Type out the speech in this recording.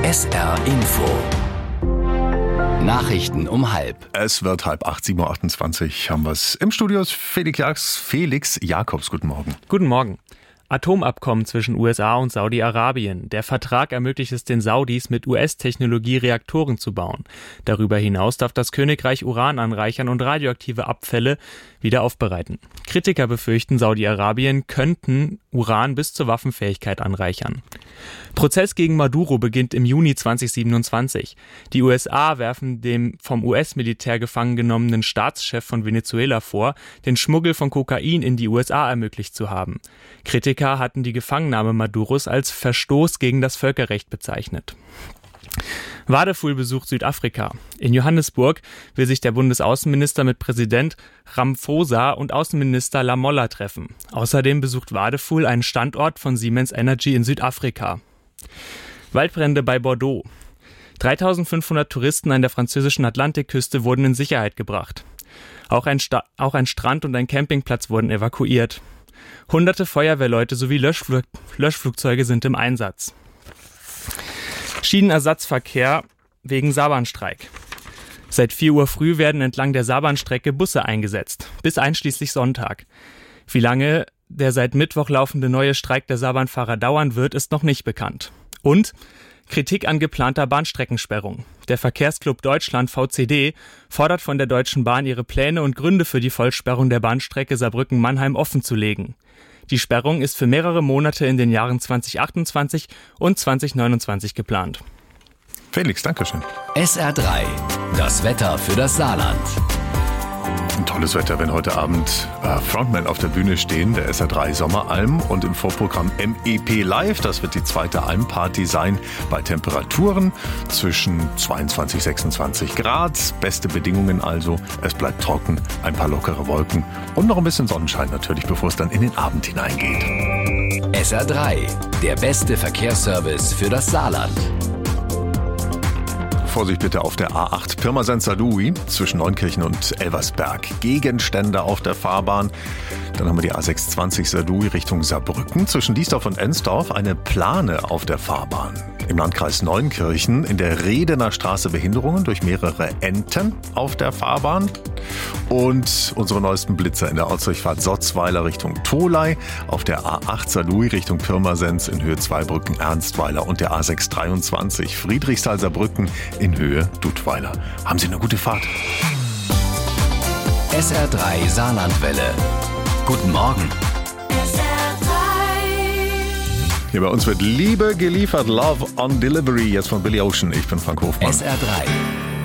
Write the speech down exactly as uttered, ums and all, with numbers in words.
S R Info. Nachrichten um halb. Es wird halb acht, sieben Uhr achtundzwanzig haben wir es im Studio. Felix, Jakobs, Felix Jakobs, guten Morgen. Guten Morgen. Atomabkommen zwischen U S A und Saudi-Arabien. Der Vertrag ermöglicht es den Saudis, mit U S-Technologie Reaktoren zu bauen. Darüber hinaus darf das Königreich Uran anreichern und radioaktive Abfälle wieder aufbereiten. Kritiker befürchten, Saudi-Arabien könnten Uran bis zur Waffenfähigkeit anreichern. Prozess gegen Maduro beginnt im Juni zweitausendsiebenundzwanzig. Die U S A werfen dem vom U S-Militär gefangen genommenen Staatschef von Venezuela vor, den Schmuggel von Kokain in die U S A ermöglicht zu haben. Kritiker hatten die Gefangennahme Maduros als Verstoß gegen das Völkerrecht bezeichnet. Wadefuhl besucht Südafrika. In Johannesburg will sich der Bundesaußenminister mit Präsident Ramaphosa und Außenminister Lamola treffen. Außerdem besucht Wadefuhl einen Standort von Siemens Energy in Südafrika. Waldbrände bei Bordeaux. dreitausendfünfhundert Touristen an der französischen Atlantikküste wurden in Sicherheit gebracht. Auch ein, Sta- auch ein Strand und ein Campingplatz wurden evakuiert. Hunderte Feuerwehrleute sowie Löschflug- Löschflugzeuge sind im Einsatz. Schienenersatzverkehr wegen Saarbahnstreik. Seit vier Uhr früh werden entlang der Saarbahnstrecke Busse eingesetzt, bis einschließlich Sonntag. Wie lange der seit Mittwoch laufende neue Streik der Saarbahnfahrer dauern wird, ist noch nicht bekannt. Und Kritik an geplanter Bahnstreckensperrung. Der Verkehrsclub Deutschland V C D fordert von der Deutschen Bahn, ihre Pläne und Gründe für die Vollsperrung der Bahnstrecke Saarbrücken-Mannheim offenzulegen. Die Sperrung ist für mehrere Monate in den Jahren zweitausendachtundzwanzig und zweitausendneunundzwanzig geplant. Felix, danke schön. S R drei, das Wetter für das Saarland. Ein tolles Wetter, wenn heute Abend äh, Frontman auf der Bühne stehen, der S R drei Sommeralm, und im Vorprogramm M E P Live. Das wird die zweite Almparty sein, bei Temperaturen zwischen zweiundzwanzig, sechsundzwanzig Grad. Beste Bedingungen also. Es bleibt trocken, ein paar lockere Wolken und noch ein bisschen Sonnenschein natürlich, bevor es dann in den Abend hineingeht. S R drei, der beste Verkehrsservice für das Saarland. Vorsicht bitte auf der A acht Pirmasens-Saarlouis zwischen Neunkirchen und Elversberg. Gegenstände auf der Fahrbahn. Dann haben wir die A sechshundertzwanzig Saarlouis Richtung Saarbrücken. Zwischen Diesdorf und Ensdorf eine Plane auf der Fahrbahn. Im Landkreis Neunkirchen in der Redener Straße Behinderungen durch mehrere Enten auf der Fahrbahn. Und unsere neuesten Blitzer in der Ortsdurchfahrt Sotzweiler Richtung Tholey, auf der A acht Saarlouis Richtung Pirmasens in Höhe Zweibrücken Ernstweiler und der A sechs dreiundzwanzig Friedrichsthal-Saarbrücken in Höhe Dudweiler. Haben Sie eine gute Fahrt. S R drei Saarlandwelle. Guten Morgen. Hier bei uns wird Liebe geliefert, Love on Delivery, jetzt von Billy Ocean. Ich bin Frank Hofmann. S R drei.